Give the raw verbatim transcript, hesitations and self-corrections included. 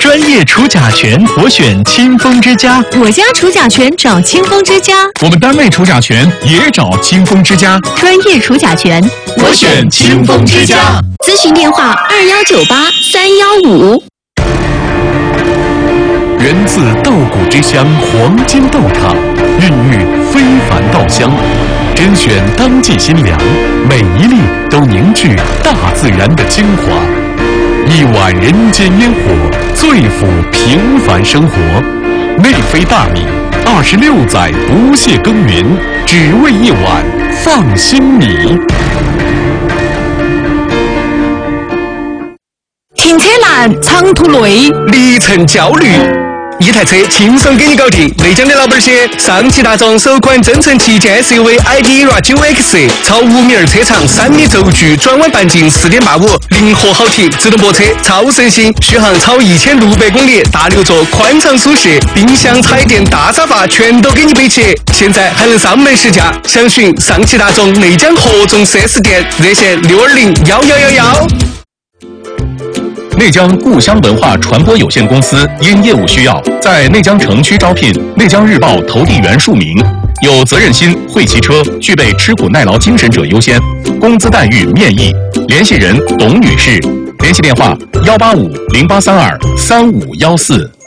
专业除甲醛，我选清风之家。 我家除甲醛找清风之家。 我们单位除甲醛也找清风之家。 专业除甲醛， 我选清风之家。 咨询电话：二幺九八三幺五。 源自稻谷之乡黄金豆厂，孕育非凡稻香，甄选当季新粮，每一粒都凝聚大自然的精华。一碗人间烟火，最抚平凡生活。内飞大米，二十六载不懈耕耘，只为一碗放心米。 停车难，长途累， 里程焦虑。一台车轻松给你搞定。内江的老板些，上汽大众首款增程旗舰 S U V I D E R A 九 X， 超五米二车长，三米轴距，转弯半径四点八五，灵活好停，自动泊车，超省心，续航超一千六百公里，大六座，宽敞舒适，冰箱、彩电、大沙发全都给你备齐。现在还能上门试驾，详询上汽大众内江合众 四 S 店，热线六二零幺幺幺幺。 内江故乡文化传播有限公司因业务需要，在内江城区招聘内江日报投递员数名，有责任心、会骑车、具备吃苦耐劳精神者优先，工资待遇面议。联系人董女士，联系电话幺八五零八三二三五幺四。